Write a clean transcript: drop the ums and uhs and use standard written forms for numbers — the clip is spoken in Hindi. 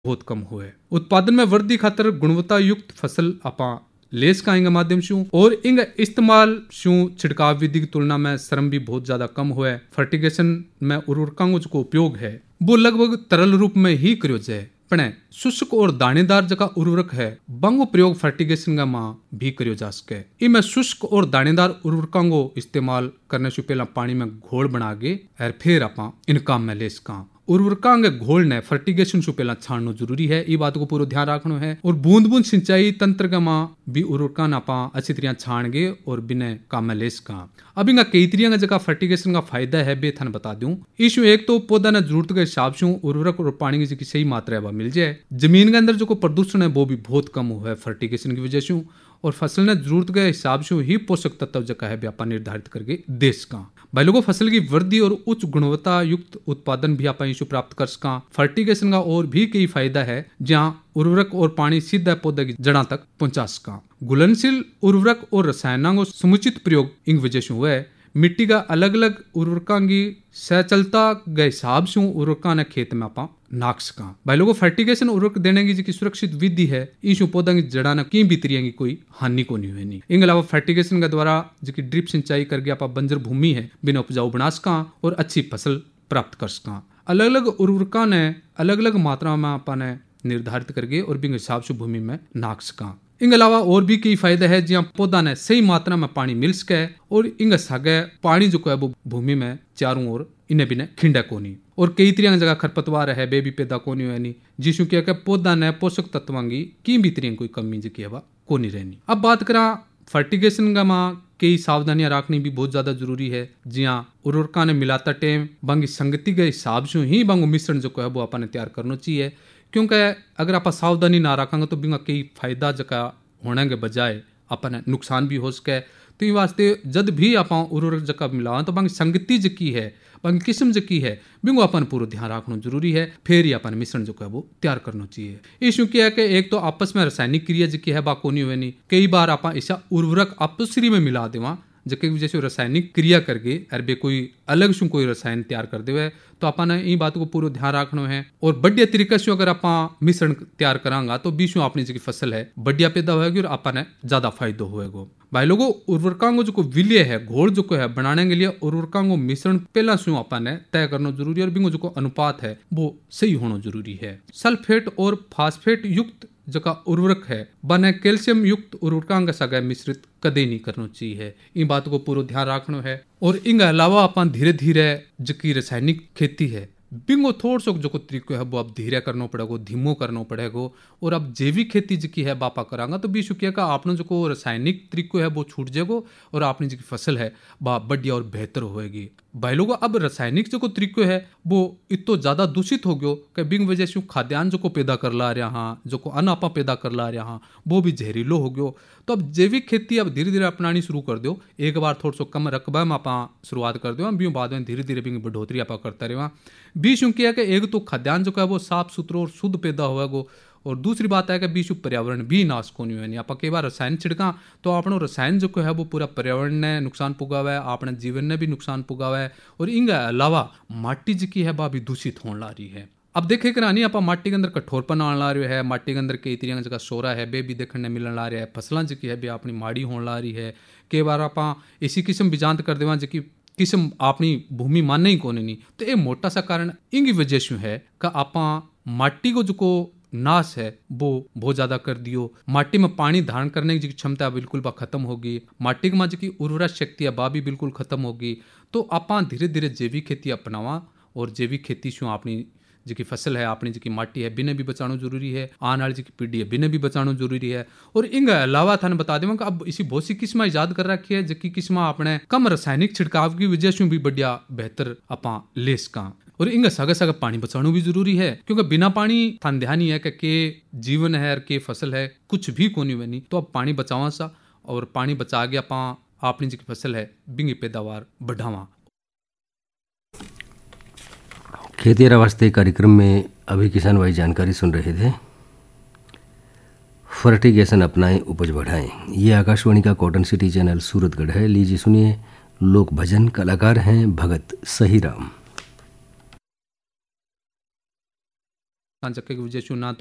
बहुत कम हुए। उत्पादन में वृद्धि खातर गुणवत्ता युक्त फसल आपा लेस का इंगा माध्यम शू और इंगा इस्तेमाल शू छिड़काव विधि की तुलना में श्रम भी बहुत ज्यादा कम हुआ। फर्टिगेशन में उर्वरकों जो उपयोग है वो लगभग तरल रूप में ही करो जाए, पण शुष्क और दानेदार जगह उर्वरक है बंगो प्रयोग फर्टिगेशन का मां भी करो जा सके। इनमें शुष्क और दानेदार उर्वरकों को इस्तेमाल करने से पहला पानी में घोल बना के और फिर आप इन काम में ले सका। उर्वरकों के घोल ने फर्टिगेशन से पहला छानना जरूरी है, ये बात को पूरा ध्यान रखना है। और बूंद बूंद सिंचाई तंत्र का मां भी उर्वरकों आपा अच्छी तरह छान गए और बिना काम में ले सका। अब इनका कई तरह का जगह फर्टिगेशन का फायदा है बे थाने बता दूं। इशू एक तो पौधा ने जरूरत के हिसाब से उर्वरक और पानी की सही मात्रा है मिल जाए। जमीन के अंदर जो प्रदूषण है वो भी बहुत कम हुआ है फर्टिगेशन की वजह से, और फसल ने जरूरत के हिसाब से ही पोषक तत्व जगह है व्यापार निर्धारित करके देश का। भाई लोगों फसल की वृद्धि और उच्च गुणवत्ता युक्त उत्पादन भी आप इशू प्राप्त कर सका। फर्टिगेशन का और भी कई फायदा है जहाँ उर्वरक और पानी सीधा पौधे की जड़ा तक पहुंचा सका। घुलनशील उर्वरक और रसायनों का समुचित प्रयोग इन वजह से हुआ है। मिट्टी का अलग अलग उर्वरकों की सहचलता के हिसाब से उर्वरकों ने खेत में आप नाक सका। भाई लोगों फर्टिगेशन उर्वरक देने की जो सुरक्षित विधि है इस पौधा की जड़ा ने कहीं भी तरह की कोई हानि को नहीं हुई। इनके अलावा फर्टिगेशन के द्वारा जो ड्रिप सिंचाई करके आप बंजर भूमि है बिना उपजाऊ बना सका और अच्छी फसल प्राप्त कर सका। अलग अलग उर्वरकों ने अलग अलग मात्रा में आपने निर्धारित करके और बिन हिसाब से भूमि में नाक सका। इनके अलावा और भी कई फायदे है जहाँ पौधा ने सही मात्रा में पानी मिल सके और इनके सागे पानी जो है वो भूमि में चारों ओर इन्हें बिना खिंडा कोनी, और कई तरह की जगह खरपतवार है बे भी पैदा कोनी हुई जिसु क्या पौधा ने पोषक तत्वों की भी तरह कोई कमी जो है वह कोनी रहनी। अब बात करा फर्टिगेशन का मां कई सावधानियां रखनी भी बहुत ज्यादा जरूरी है। जहाँ उर्वरकों ने मिलाता टाइम बंगी संगति के हिसाब से ही बंगो मिश्रण जो है वो अपन तैयार करना चाहिए, क्योंकि अगर आप सावधानी ना रखेंगे तो बिना कई फायदा जगह होने के बजाय अपन नुकसान भी हो सके। तो ये वास्ते जब भी आप उर्वरक जगह मिलावा तो बंगी संगति जकी है बंगी किस्म जकी है बिंगो अपन पूरा ध्यान रखना जरूरी है, फिर ही अपन मिश्रण जो है वो तैयार करना चाहिए। इशू क्या है कि एक तो आपस में रासायनिक क्रिया जकी है बाको नहीं हुई। कई बार आप ऐसा उर्वरक आपसरी में मिला देवा जबकि जैसे रासायनिक क्रिया करके अरबे कोई अलग शू कोई रसायन तैयार कर दे तो अपन इन बात को पूरा ध्यान रखना है। और बढ़िया तरीके से अगर आप मिश्रण तैयार करांगा तो बीच में अपनी जो फसल है बढ़िया पैदा होगी और अपन ज्यादा फायदा होएगा। भाई लोगों उर्वरकों को जो विलय है घोल जो है बनाने के लिए उर्वरकों को मिश्रण पहला से अपन तय करना जरूरी है और बिंगो जो अनुपात है वो सही होना जरूरी है। सल्फेट और फास्फेट युक्त जगह उर्वरक है बने कैल्शियम युक्त उर्वरकों का सगा मिश्रित कदे नहीं करना चाहिए। इन बात को पूरा ध्यान रखना है। और इनके अलावा अपन धीरे धीरे जकी रासायनिक खेती है बिंगो थोड़ा सा जो तरीको है वो अब धीरे करना पड़ेगा, धीमो करना पड़ेगा। और अब जैविक खेती जकी है बापा करांगा तो भी शुक्रिया का आपने जो रासायनिक तरीको है वो छूट जाएगा और आपने जो फसल है वह बढ़िया और बेहतर होएगी। भाई लोगों अब रासायनिक जो तरीको है वो इतो ज्यादा दूषित हो गयो कि बिंग वजह से खाद्यान्न जो पैदा कर ला रहा हाँ जो अन्न आपा पैदा कर ला रहा हाँ वो भी जहरीलो हो गयो। तो अब जैविक खेती अब धीरे धीरे अपनानी शुरू कर दो। एक बार थोड़ा सा कम रकबा में आप शुरुआत कर दो भी बाद में धीरे धीरे बिंग बढ़ोतरी आप करता रहे। बीच क्या है कि एक तो खाद्यान्न जो है वो साफ सुथरा और शुद्ध पैदा होगा और दूसरी बात है कि बीच पर्यावरण भी नाश को नहीं हुआ। आप कई बार रसायन छिड़का तो आपनो रसायन जो है वो पूरा पर्यावरण ने नुकसान पुगावा है, अपने जीवन ने भी नुकसान पुगावा है और इनके अलावा माटी जी है वह भी दूषित होने ला रही है। अब देखे करानी आप माटी के अंदर कठोरपन आने ला रही है, माटी के अंदर कई तरह की जगह सोरा है बे भी देखने मिलने ला रहा है, फसलों जी है बे अपनी माड़ी होने ला रही है। कई बार आप इसी किस्म बिजांत कर देवा जी किस्म अपनी भूमि मानने ही कोने नहीं। तो ये मोटा सा कारण इनकी वजह से है कि आप माटी को जो नाश है वो बहुत ज्यादा कर दियो। माटी में पानी धारण करने की क्षमता बिल्कुल बा खत्म होगी, माटी के माँ की उर्वरा शक्ति है बा भी बिल्कुल खत्म होगी। तो आप धीरे धीरे जैविक खेती अपनावा और जैविक खेती से अपनी जी फसल है अपनी जी माटी है बिने भी बचाना जरूरी है, आने वाली जी पीढ़ी है बिने भी बचाना जरूरी है। और इनके अलावा थाने बता दें कि अब इसी बहुत सी किस्म ईजाद कर रखी है जबकि किस्म अपने कम रासायनिक छिड़काव की वजह से भी बढ़िया बेहतर अपा ले सका। और इनका सगा सगा पानी बचाना भी जरूरी है क्योंकि बिना पानी थान ध्यान ही है कि जीवन है और के फसल है कुछ भी कोनी बनी। तो अब पानी बचावा सा और पानी बचा के अपा अपनी जी फसल है बिंगी पैदावार बढ़ावा। खेती वास्ते कार्यक्रम में अभी किसान भाई जानकारी सुन रहे थे। फर्टिगेशन अपनाएं उपज बढ़ाएं, ये आकाशवाणी का कॉटन सिटी चैनल सूरतगढ़ है। लीजिए सुनिए लोक भजन, कलाकार हैं भगत सही राम। तांचक्के की वजह से ना तो